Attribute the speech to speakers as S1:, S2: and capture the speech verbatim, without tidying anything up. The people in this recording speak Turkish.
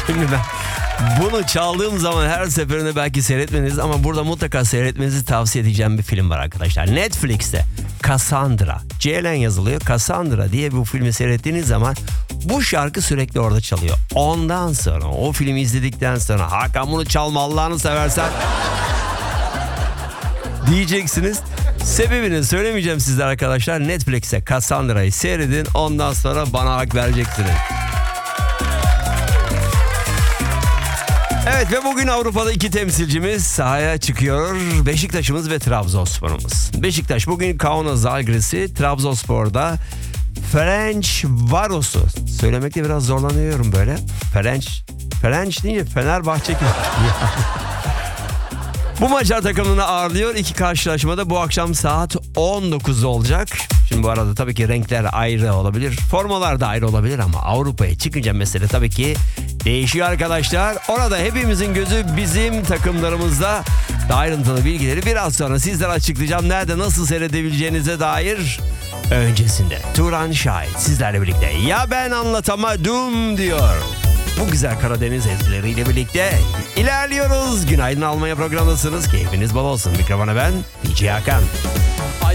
S1: Şimdi ben bunu çaldığım zaman her seferinde belki seyretmeniz ama burada mutlaka seyretmenizi tavsiye edeceğim bir film var arkadaşlar. Netflix'te Cassandra, C L N yazılıyor. Cassandra diye bu filmi seyrettiğiniz zaman bu şarkı sürekli orada çalıyor. Ondan sonra o filmi izledikten sonra Hakan bunu çalma Allah'ını seversen diyeceksiniz. Sebebini söylemeyeceğim sizlere arkadaşlar. Netflix'e Cassandra'yı seyredin. Ondan sonra bana hak vereceksiniz. Evet ve bugün Avrupa'da iki temsilcimiz sahaya çıkıyor. Beşiktaş'ımız ve Trabzonspor'umuz. Beşiktaş bugün Kaunas Zalgiris'i, Trabzonspor'da Ferencvaros'u. Söylemekte biraz zorlanıyorum böyle. Ferenc, Ferenc deyince Fenerbahçe gibi. Bu Macar takımını ağırlıyor. İki karşılaşmada bu akşam saat on dokuzda olacak. Şimdi bu arada tabii ki renkler ayrı olabilir. Formalar da ayrı olabilir ama Avrupa'ya çıkınca mesele tabii ki değişiyor arkadaşlar. Orada hepimizin gözü bizim takımlarımızda. Daha ayrıntılı bilgileri biraz sonra sizlere açıklayacağım. Nerede nasıl seyredebileceğinize dair. Öncesinde Turan Şahit sizlerle birlikte ya ben anlatamadım diyor. Bu güzel Karadeniz ezgileriyle birlikte ilerliyoruz. Günaydın Almanya programındasınız. Keyfiniz bol olsun. Mikrofona ben D J Hakan.